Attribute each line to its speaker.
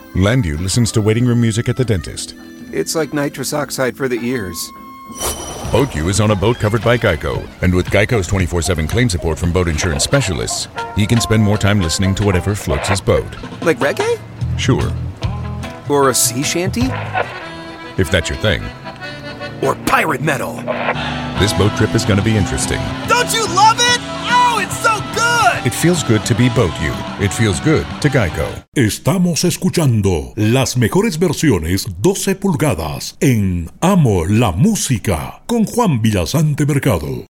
Speaker 1: Landu listens to waiting room music at the dentist.
Speaker 2: It's like nitrous oxide for the ears.
Speaker 1: BoatU is on a boat covered by Geico, and with Geico's 24/7 claim support from boat insurance specialists, he can spend more time listening to whatever floats his boat.
Speaker 2: Like reggae?
Speaker 1: Sure.
Speaker 2: Or a sea shanty?
Speaker 1: If that's your thing.
Speaker 2: Or pirate metal?
Speaker 1: This boat trip is going to be interesting.
Speaker 3: Don't you love it? Oh, it's so good!
Speaker 1: It feels good to be BoatU. It feels good to Geico.
Speaker 4: Estamos escuchando las mejores versiones 12 pulgadas en Amo la Música con Juan Villasante Mercado.